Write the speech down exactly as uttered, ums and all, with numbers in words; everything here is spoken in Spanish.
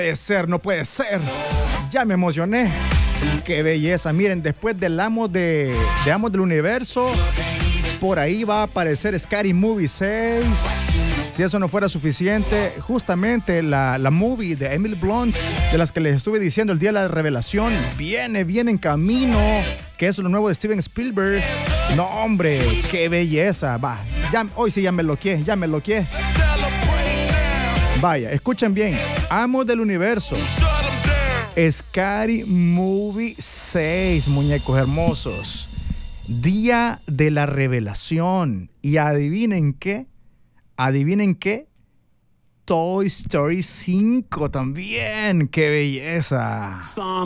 puede ser, no puede ser. Ya me emocioné. Qué belleza. Miren, después del Amo de, de Amos del Universo, por ahí va a aparecer Scary Movie seis. Si eso no fuera suficiente, justamente la, la movie de Emily Blunt, de las que les estuve diciendo el día de la revelación, viene, viene en camino, que es lo nuevo de Steven Spielberg. No, hombre, qué belleza. Va, ya, hoy sí ya me loqué, ya me loqué. Vaya, escuchen bien. Amos del Universo. Scary Movie seis, muñecos hermosos. Día de la revelación. Y adivinen qué. Adivinen qué. Toy Story cinco también. ¡Qué belleza!